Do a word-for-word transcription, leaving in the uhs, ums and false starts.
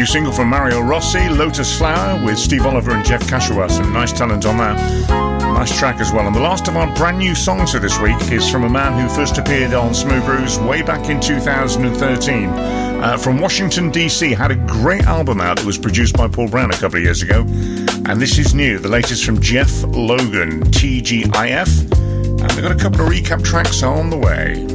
new single from Mario Rossi, Lotus Flower, with Steve Oliver and Jeff Kashawa. Some nice talent on that. Nice track as well. And the last of our brand new songs for this week is from a man who first appeared on Smooth Brews way back in two thousand thirteen. Uh, from Washington, D C, had a great album out that was produced by Paul Brown a couple of years ago. And this is new, the latest from Jeff Logan, T G I F. And we've got a couple of recap tracks on the way.